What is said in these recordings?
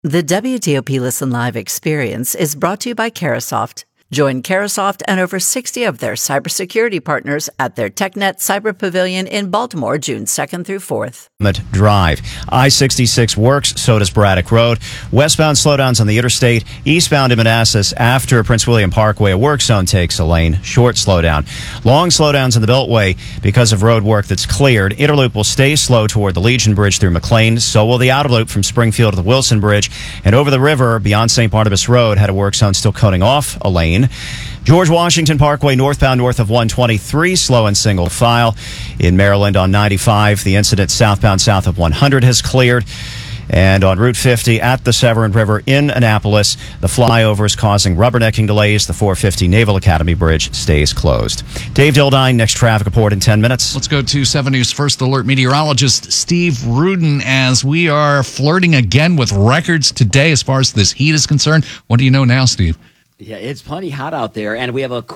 The WTOP Listen Live experience is brought to you by Carahsoft. Join Carahsoft and over 60 of their cybersecurity partners at their TechNet Cyber Pavilion in Baltimore, June 2nd through 4th. Drive. I-66 works, so does Braddock Road. Westbound slowdowns on the interstate. Eastbound in Manassas after Prince William Parkway, a work zone takes a lane. Short slowdown. Long slowdowns in the Beltway because of road work that's cleared. Interloop will stay slow toward the Legion Bridge through McLean. So will the outer loop from Springfield to the Wilson Bridge. And over the river beyond St. Barnabas Road had a work zone still cutting off a lane. George Washington Parkway northbound north of 123, slow and single file. In Maryland on 95, the incident southbound south of 100 has cleared. And on Route 50 at the Severn River in Annapolis, the flyover is causing rubbernecking delays. The 450 Naval Academy Bridge stays closed. Dave Dildine, next traffic report in 10 minutes. Let's go to 7 News First Alert meteorologist Steve Rudin as we are flirting again with records today as far as this heat is concerned. What do you know now, Steve? Yeah, it's plenty hot out there, and we have a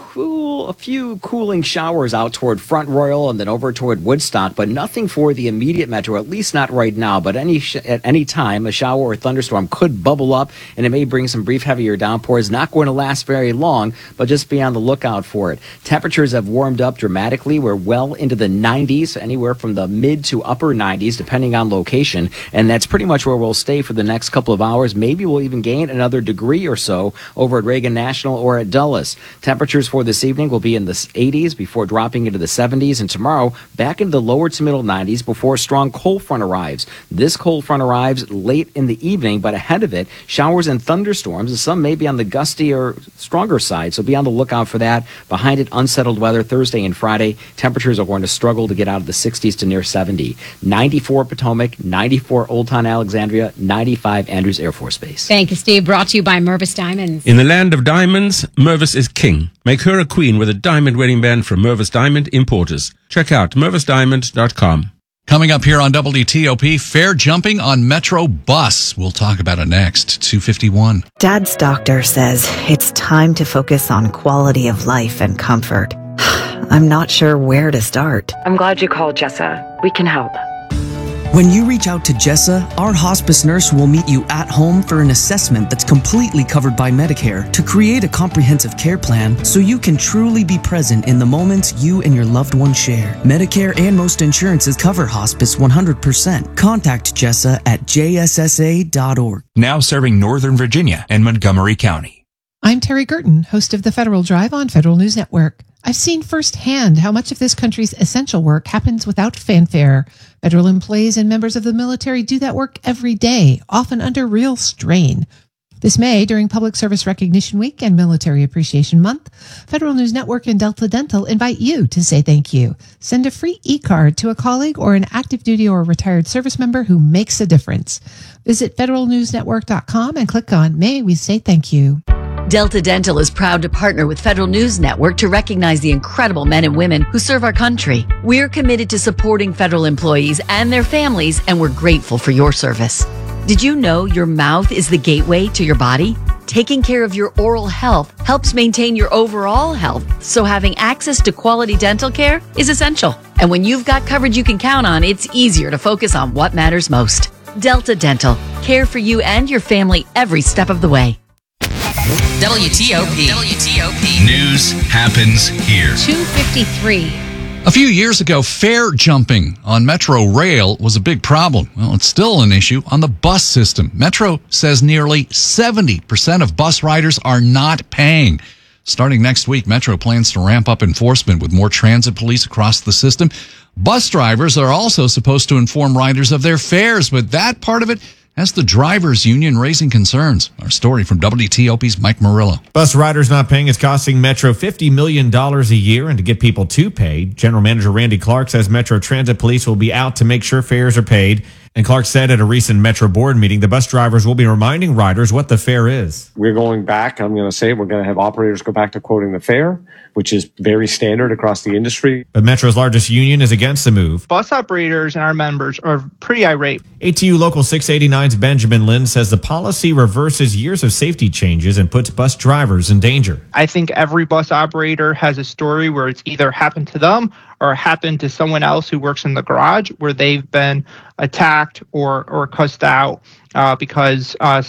few cooling showers out toward Front Royal and then over toward Woodstock, but nothing for the immediate metro, at least not right now. But at any time, a shower or thunderstorm could bubble up, and it may bring some brief heavier downpours. Not going to last very long, but just be on the lookout for it. Temperatures have warmed up dramatically. We're well into the 90s, anywhere from the mid to upper 90s, depending on location, and that's pretty much where we'll stay for the next couple of hours. Maybe we'll even gain another degree or so over at Reagan National or at Dulles. Temperatures for this evening will be in the 80s before dropping into the 70s, and tomorrow back into the lower to middle 90s before a strong cold front arrives. This cold front arrives late in the evening, but ahead of it, showers and thunderstorms, and some may be on the gusty or stronger side, so be on the lookout for that. Behind it, unsettled weather Thursday and Friday. Temperatures are going to struggle to get out of the 60s to near 70. 94 Potomac, 94 Old Town Alexandria, 95 Andrews Air Force Base. Thank you, Steve. Brought to you by Mervis Diamonds. In the land of diamonds, Mervis is king. Make her a queen with a diamond wedding band from Mervis Diamond Importers. Check out mervisdiamond.com. Coming up here on WTOP, fare jumping on Metro Bus. We'll talk about it next. 2:51. Dad's doctor says it's time to focus on quality of life and comfort. I'm not sure where to start. I'm glad you called, Jessa. We can help. When you reach out to Jessa, our hospice nurse will meet you at home for an assessment that's completely covered by Medicare to create a comprehensive care plan so you can truly be present in the moments you and your loved one share. Medicare and most insurances cover hospice 100%. Contact Jessa at jssa.org. Now serving Northern Virginia and Montgomery County. I'm Terry Gerton, host of the Federal Drive on Federal News Network. I've seen firsthand how much of this country's essential work happens without fanfare. Federal employees and members of the military do that work every day, often under real strain. This May, during Public Service Recognition Week and Military Appreciation Month, Federal News Network and Delta Dental invite you to say thank you. Send a free e-card to a colleague or an active duty or retired service member who makes a difference. Visit federalnewsnetwork.com and click on May We Say Thank You. Delta Dental is proud to partner with Federal News Network to recognize the incredible men and women who serve our country. We're committed to supporting federal employees and their families, and we're grateful for your service. Did you know your mouth is the gateway to your body? Taking care of your oral health helps maintain your overall health, so having access to quality dental care is essential. And when you've got coverage you can count on, it's easier to focus on what matters most. Delta Dental. Care for you and your family every step of the way. WTOP. News happens here. 2:53. A few years ago, fare jumping on Metro Rail was a big problem. Well, it's still an issue on the bus system. Metro says nearly 70% of bus riders are not paying. Starting next week, Metro plans to ramp up enforcement with more transit police across the system. Bus drivers are also supposed to inform riders of their fares, but that part of it has the drivers' union raising concerns. Our story from WTOP's Mike Murillo. Bus riders not paying is costing Metro $50 million a year, and to get people to pay, General Manager Randy Clark says Metro Transit Police will be out to make sure fares are paid. And Clark said at a recent Metro board meeting, the bus drivers will be reminding riders what the fare is. We're going back, I'm going to say, we're going to have operators go back to quoting the fare, which is very standard across the industry. But Metro's largest union is against the move. Bus operators and our members are pretty irate. ATU Local 689's Benjamin Lynn says the policy reverses years of safety changes and puts bus drivers in danger. I think every bus operator has a story where it's either happened to them or happened to someone else who works in the garage where they've been attacked or cussed out because